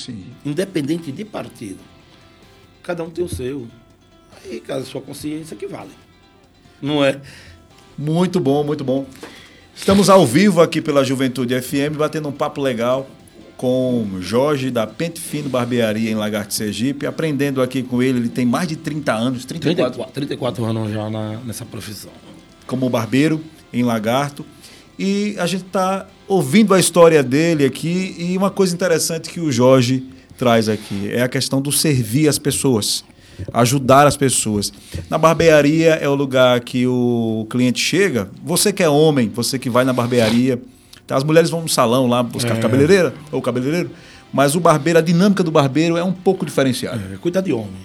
Sim. Independente de partido. Cada um tem o seu. Aí, cada sua consciência que vale. Não é? Muito bom, muito bom. Estamos ao vivo aqui pela Juventude FM, batendo um papo legal com Jorge, da Pente Fino Barbearia em Lagarto, Sergipe, aprendendo aqui com ele. Ele tem mais de 30 anos, 34 anos já nessa profissão. Como barbeiro em Lagarto. E a gente está ouvindo a história dele aqui, e uma coisa interessante que o Jorge traz aqui é a questão do servir as pessoas, ajudar as pessoas. Na barbearia é o lugar que o cliente chega. Você que é homem, você que vai na barbearia, tá? As mulheres vão no salão lá buscar cabeleireira ou cabeleireiro, mas o barbeiro, a dinâmica do barbeiro é um pouco diferenciada. Cuida de homem.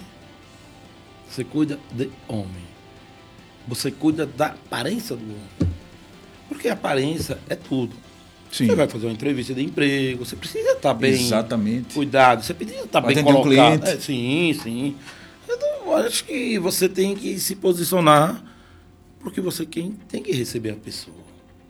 Você cuida de homem. Você cuida da aparência do homem. Porque a aparência é tudo. Sim. Você vai fazer uma entrevista de emprego, você precisa estar bem Exatamente. cuidado, você precisa estar bem atender um colocado. cliente. Sim. Então, eu acho que você tem que se posicionar porque você tem que receber a pessoa.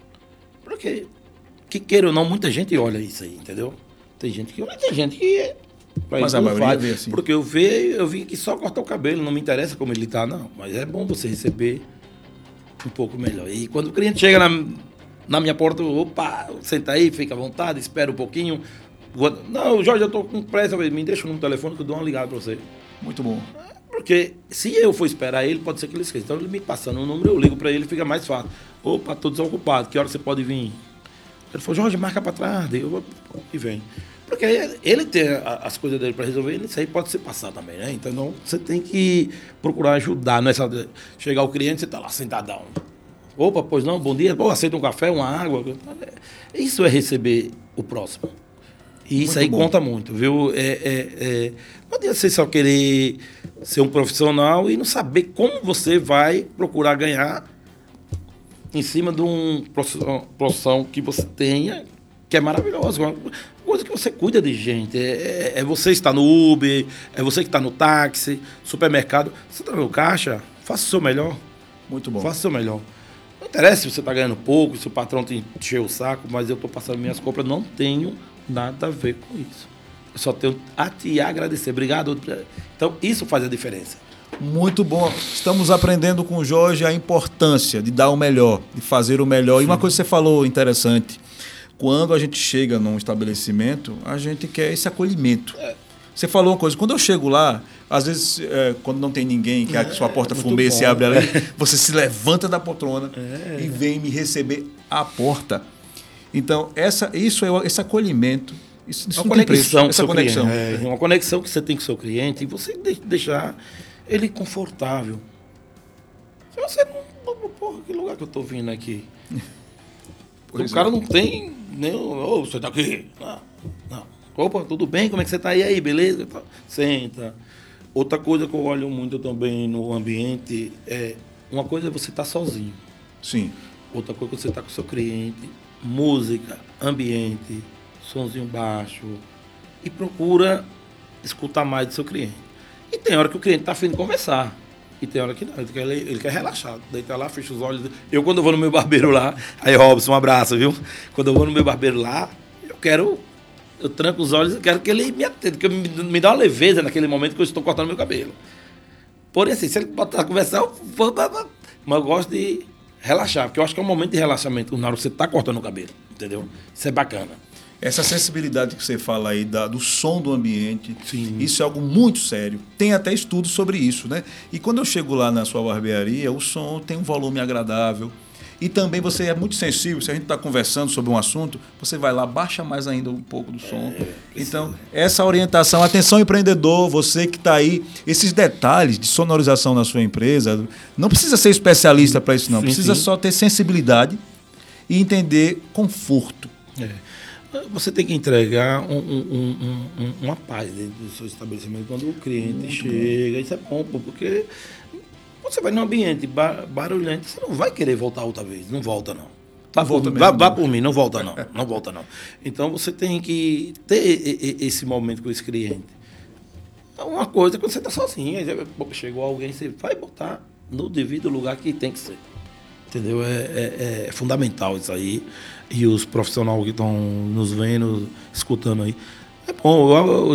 Porque, que queira ou não, muita gente olha isso aí, entendeu? Tem gente que olha, tem gente que... Mas a maioria vê assim. Porque eu vim aqui só cortar o cabelo, não me interessa como ele tá, não. Mas é bom você receber um pouco melhor. E quando o cliente chega na minha porta, opa, senta aí, fica à vontade, espera um pouquinho. Não, Jorge, eu tô com pressa, me deixa no telefone que eu dou uma ligada pra você. Muito bom. Porque se eu for esperar ele, pode ser que ele esqueça. Então ele me passando o número, eu ligo pra ele, fica mais fácil. Opa, tô desocupado, que hora você pode vir? Ele falou, Jorge, marca pra trás, daí eu vou e vem. Porque ele tem as coisas dele para resolver, isso aí pode ser passado também, né? Então você tem que procurar ajudar, não é só chegar o cliente, você tá lá sentadão. Opa, pois não, bom dia, pô, aceita um café, uma água. Isso é receber o próximo. E isso muito aí bom. Conta muito, viu? Não adianta você só querer ser um profissional e não saber como você vai procurar ganhar em cima de uma profissão que você tenha, que é maravilhosa. Uma coisa que você cuida de gente. É você estar no Uber, é você que está no táxi, supermercado. Você está no caixa, faça o seu melhor. Muito bom. Faça o seu melhor. Não interessa se você está ganhando pouco, se o patrão te encheu o saco, mas eu estou passando minhas compras, não tenho nada a ver com isso. Eu só tenho a te agradecer. Obrigado. Então, isso faz a diferença. Muito bom. Estamos aprendendo com o Jorge a importância de dar o melhor, de fazer o melhor. Sim. E uma coisa que você falou interessante, quando a gente chega num estabelecimento, a gente quer esse acolhimento. Você falou uma coisa, quando eu chego lá, às vezes, quando não tem ninguém, que a sua porta fumê se abre ali, você se levanta da poltrona e vem me receber à porta. Então, esse acolhimento, isso não tem preço. Essa conexão. Uma conexão que você tem com o seu cliente e você deixar ele confortável. Se você não... Porra, que lugar que eu estou vindo aqui? O cara não tem... você tá aqui? Não. Opa, tudo bem? Como é que você tá aí? Beleza? Senta. Outra coisa que eu olho muito também no ambiente uma coisa é você estar sozinho. Sim. Outra coisa é você estar com o seu cliente. Música, ambiente, sonzinho baixo. E procura escutar mais do seu cliente. E tem hora que o cliente tá afim de conversar. E tem hora que não, ele quer relaxar. Deita lá, fecha os olhos. Eu, quando eu vou no meu barbeiro lá, aí, Robson, um abraço, viu? Quando eu vou no meu barbeiro lá, eu tranco os olhos e quero que ele me atenda, que me dá uma leveza naquele momento que eu estou cortando meu cabelo. Porém, assim, se ele botar a conversar, mas eu gosto de relaxar, porque eu acho que é um momento de relaxamento na hora que você está cortando o cabelo, entendeu? Isso é bacana. Essa sensibilidade que você fala aí do som do ambiente, sim, isso é algo muito sério. Tem até estudos sobre isso, né? E quando eu chego lá na sua barbearia, o som tem um volume agradável. E também você é muito sensível, se a gente está conversando sobre um assunto, você vai lá, baixa mais ainda um pouco do som. Então, essa orientação, atenção empreendedor, você que está aí, esses detalhes de sonorização na sua empresa, não precisa ser especialista para isso não, precisa só ter sensibilidade e entender conforto. Você tem que entregar uma paz dentro do seu estabelecimento quando o cliente muito chega. Bom. Isso é bom, porque você vai num ambiente barulhento, você não vai querer voltar outra vez. Não volta, não. Vá por mim, não volta, não. Não volta, não. Então, você tem que ter esse momento com esse cliente. Uma coisa, quando você está sozinho, chegou alguém, você vai botar no devido lugar que tem que ser. Entendeu? É fundamental isso aí. E os profissionais que estão nos vendo, escutando aí. É bom,